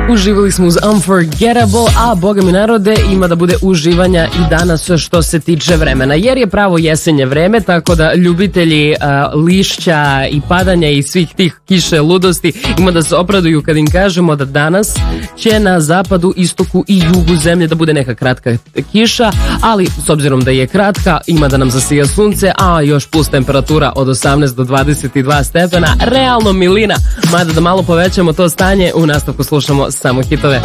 Uživali smo uz Unforgettable, a boga mi narode, ima da bude uživanja i danas što se tiče vremena, jer je pravo jesenje vreme, tako da ljubitelji lišća i padanja i svih tih kiše ludosti ima da se opraduju kad im kažemo da danas će na zapadu, istoku i jugu zemlje da bude neka kratka kiša, ali s obzirom da je kratka, ima da nam zasija sunce, a još plus temperatura od 18 do 22 stepena, realno milina, mada da malo povećamo to stanje, u nastavku slušamo samo hitove.